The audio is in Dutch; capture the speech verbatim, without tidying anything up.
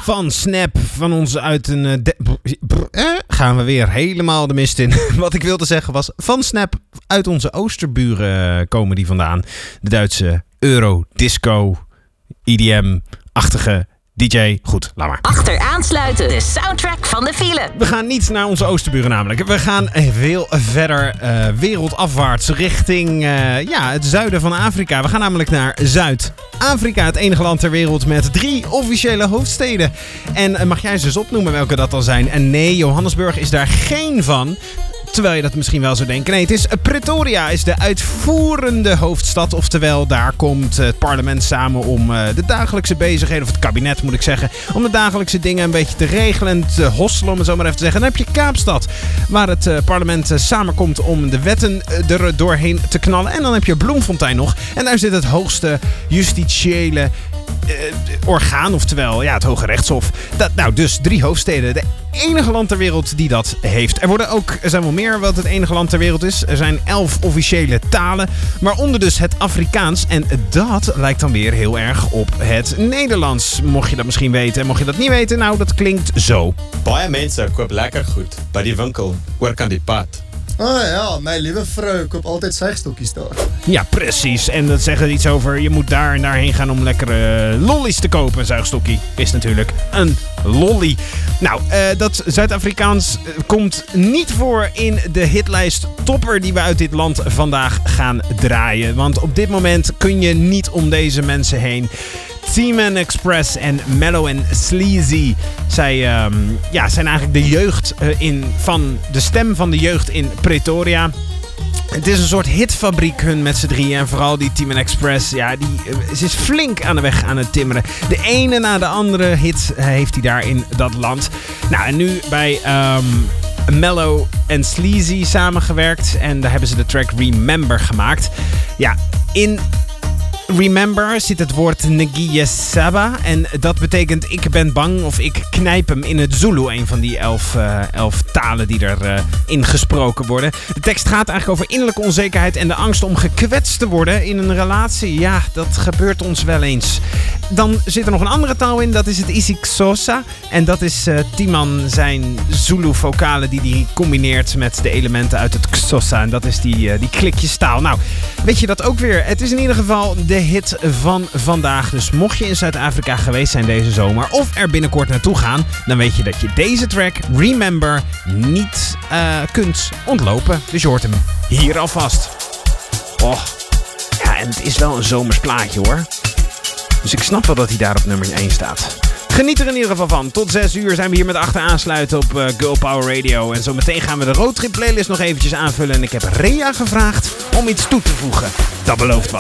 Van Snap, van ons uit een... Uh, de- brr, eh, gaan we weer helemaal de mist in. Wat ik wilde zeggen was... Van Snap, uit onze oosterburen komen die vandaan. De Duitse Eurodisco, E D M-achtige D J. Goed, laat maar. Achteraansluiten, de soundtrack van de file. We gaan niet naar onze oosterburen namelijk. We gaan veel verder uh, wereldafwaarts richting uh, ja, het zuiden van Afrika. We gaan namelijk naar Zuid-Afrika. Het enige land ter wereld met drie officiële hoofdsteden. En uh, mag jij ze eens opnoemen welke dat dan zijn? En nee, Johannesburg is daar geen van. Terwijl je dat misschien wel zou denken. Nee, het is Pretoria is de uitvoerende hoofdstad. Oftewel, daar komt het parlement samen om uh, de dagelijkse bezigheden, of het kabinet moet ik zeggen, om de dagelijkse dingen een beetje te regelen en te hosselen, om het zo maar even te zeggen. Dan heb je Kaapstad, waar het uh, parlement uh, samenkomt om de wetten uh, er doorheen te knallen. En dan heb je Bloemfontein nog. En daar zit het hoogste justitiële Uh, orgaan, oftewel ja, het Hoge Rechtshof. Dat, nou, dus drie hoofdsteden. De enige land ter wereld die dat heeft. Er worden ook, er zijn wel meer wat het enige land ter wereld is. Er zijn elf officiële talen, waaronder dus het Afrikaans. En dat lijkt dan weer heel erg op het Nederlands. Mocht je dat misschien weten. En mocht je dat niet weten, nou, dat klinkt zo. Baie mense koop lekker goed by die winkel oor kan die pad. Oh ja, mijn lieve vrou koop altijd zuigstokjes daar. Ja, precies. En dat zegt er iets over. Je moet daar en daarheen gaan om lekkere lollies te kopen. Een zuigstokkie is natuurlijk een lolly. Nou, uh, dat Zuid-Afrikaans uh, komt niet voor in de hitlijst topper die we uit dit land vandaag gaan draaien. Want op dit moment kun je niet om deze mensen heen. T-Man Express en Mellow and Sleazy. Zij um, ja, zijn eigenlijk de jeugd uh, in, van de stem van de jeugd in Pretoria. Het is een soort hitfabriek hun met z'n drieën. En vooral die T-Man Express, ja, die uh, ze is flink aan de weg aan het timmeren. De ene na de andere hit uh, heeft hij daar in dat land. Nou, en nu bij um, Mellow and Sleazy samengewerkt. En daar hebben ze de track Remember gemaakt. Ja, in Remember zit het woord Ngiye Saba. En dat betekent ik ben bang of ik knijp hem in het Zulu. Een van die elf, uh, elf talen die erin uh, in gesproken worden. De tekst gaat eigenlijk over innerlijke onzekerheid en de angst om gekwetst te worden in een relatie. Ja, dat gebeurt ons wel eens. Dan zit er nog een andere taal in. Dat is het isiXhosa. En dat is uh, T-Man zijn Zulu-vocalen die hij combineert met de elementen uit het Xhosa. En dat is die, uh, die klikjestaal. Nou, weet je dat ook weer? Het is in ieder geval de hit van vandaag. Dus mocht je in Zuid-Afrika geweest zijn deze zomer of er binnenkort naartoe gaan, dan weet je dat je deze track, Remember, niet uh, kunt ontlopen. Dus je hoort hem hier alvast. Oh, ja, en het is wel een zomers plaatje hoor. Dus ik snap wel dat hij daar op nummer één staat. Geniet er in ieder geval van. Tot zes uur zijn we hier met achteraansluiten op uh, Girl Power Radio. En zo meteen gaan we de roadtrip playlist nog eventjes aanvullen. En ik heb Rea gevraagd om iets toe te voegen. Dat belooft wat.